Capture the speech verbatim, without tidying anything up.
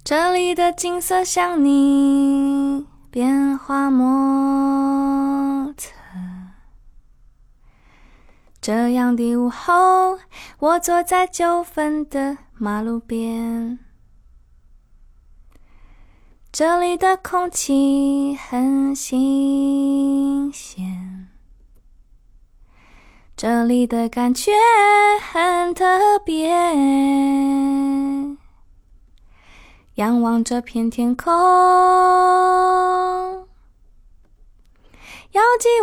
这里的景色像你变化莫测，这样的午后，我坐在九份的马路边，这里的空气很新鲜，这里的感觉很特别，仰望这片天空，遥寄